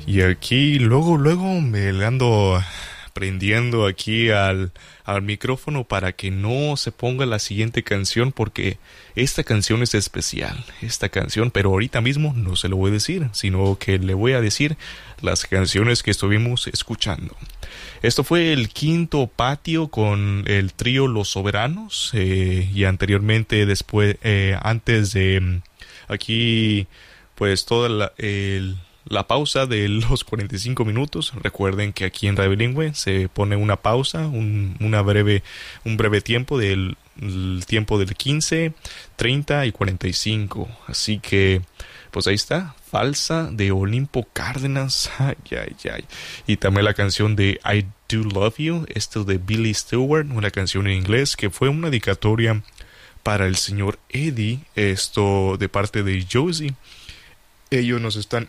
Y aquí luego me le ando prendiendo aquí al micrófono para que no se ponga la siguiente canción, porque esta canción es especial, esta canción, pero ahorita mismo no se lo voy a decir, sino que le voy a decir las canciones que estuvimos escuchando. Esto fue el quinto patio con el trío Los Soberanos, y anteriormente, antes de aquí, pues toda la pausa de los 45 minutos. Recuerden que aquí en Radio Bilingüe se pone una pausa, un breve tiempo del el tiempo del 15, 30 y 45. Así que, pues ahí está, Falsa de Olimpo Cárdenas. Ay, ay, ay. Y también la canción de I Do Love You, esto de Billy Stewart, una canción en inglés que fue una dedicatoria para el señor Eddie, esto de parte de Josie. Ellos nos están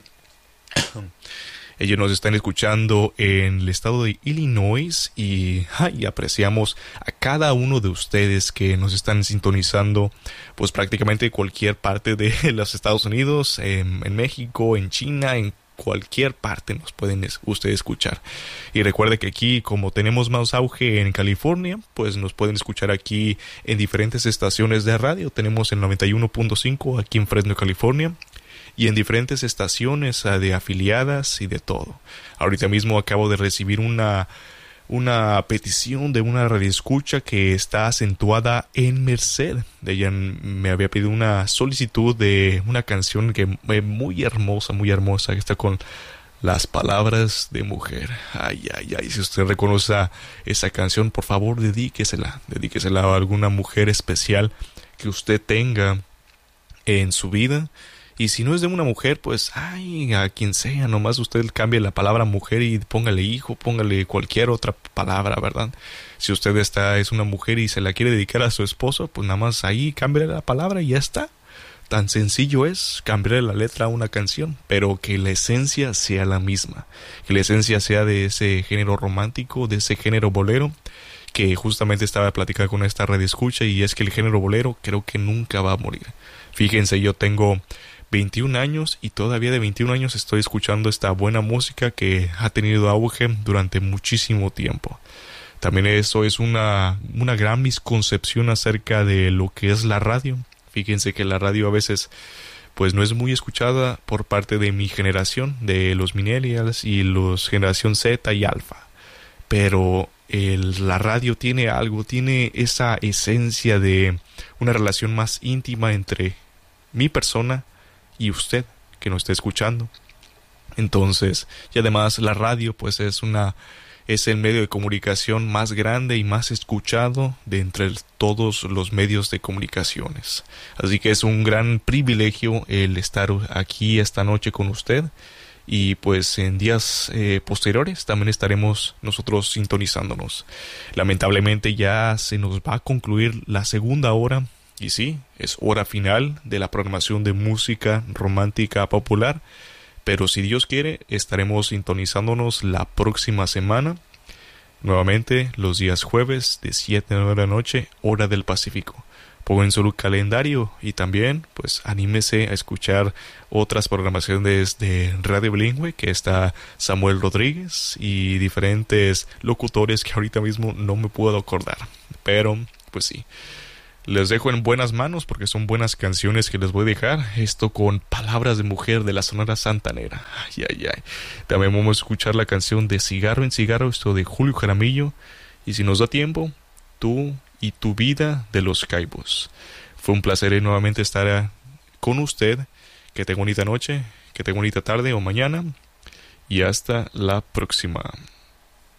escuchando en el estado de Illinois y apreciamos a cada uno de ustedes que nos están sintonizando, pues prácticamente cualquier parte de los Estados Unidos, en México, en China, en cualquier parte nos pueden ustedes escuchar. Y recuerde que aquí, como tenemos más auge en California, pues nos pueden escuchar aquí en diferentes estaciones de radio. Tenemos el 91.5 aquí en Fresno, California, y en diferentes estaciones de afiliadas y de todo. Ahorita mismo acabo de recibir una petición de una radioescucha que está acentuada en Merced. Ella me había pedido una solicitud de una canción que muy hermosa, que está con las palabras de mujer. Ay, ay, ay. Si usted reconoce esa canción, por favor, dedíquesela a alguna mujer especial que usted tenga en su vida. Y si no es de una mujer, pues, a quien sea, nomás usted cambie la palabra mujer y póngale hijo, póngale cualquier otra palabra, ¿verdad? Si usted es una mujer y se la quiere dedicar a su esposo, pues nada más ahí cámbiale la palabra y ya está. Tan sencillo es cambiarle la letra a una canción, pero que la esencia sea la misma. Que la esencia sea de ese género romántico, de ese género bolero, que justamente estaba platicando con esta radioescucha, y es que el género bolero creo que nunca va a morir. Fíjense, yo tengo 21 años y todavía de 21 años estoy escuchando esta buena música que ha tenido auge durante muchísimo tiempo. También eso es una gran misconcepción acerca de lo que es la radio. Fíjense que la radio a veces pues no es muy escuchada por parte de mi generación, de los millennials y los generación Z y alfa. Pero la radio tiene algo, tiene esa esencia de una relación más íntima entre mi persona y usted que nos está escuchando. Entonces, y además la radio pues es el medio de comunicación más grande y más escuchado de entre todos los medios de comunicaciones. Así que es un gran privilegio el estar aquí esta noche con usted. Y pues en días posteriores también estaremos nosotros sintonizándonos. Lamentablemente ya se nos va a concluir la segunda hora. Y sí, es hora final de la programación de música romántica popular. Pero si Dios quiere, estaremos sintonizándonos la próxima semana. Nuevamente, los días jueves de 7 a 9 de la noche, hora del Pacífico. Pongan en su calendario y también, pues, anímese a escuchar otras programaciones de Radio Bilingüe, que está Samuel Rodríguez y diferentes locutores que ahorita mismo no me puedo acordar. Pero, pues sí. Les dejo en buenas manos porque son buenas canciones que les voy a dejar. Esto con Palabras de Mujer de la Sonora Santanera. Ay, ay, ay. También vamos a escuchar la canción de Cigarro en Cigarro, esto de Julio Jaramillo. Y si nos da tiempo, Tú y tu vida de los Caibos. Fue un placer nuevamente estar con usted. Que tenga bonita noche, que tenga bonita tarde o mañana. Y hasta la próxima.